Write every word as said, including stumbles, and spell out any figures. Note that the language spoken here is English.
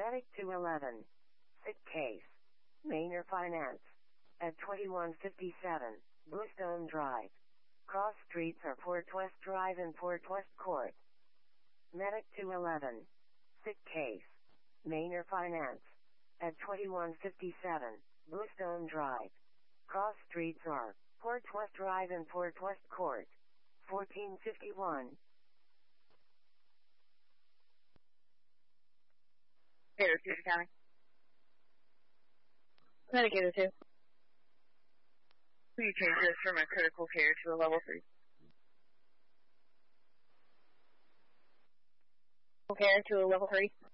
Medic two eleven. Sick case. Mainer Finance. At twenty-one fifty-seven, Bluestone Drive. Cross streets are Port West Drive and Port West Court. Medic two eleven. Sick case. Mainer Finance. At twenty-one fifty-seven, Bluestone Drive. Cross streets are Port West Drive and Port West Court. fourteen fifty-one. Here, Peter County. Medicator two. Will you change this from a critical care to a level three? Critical care to a level three.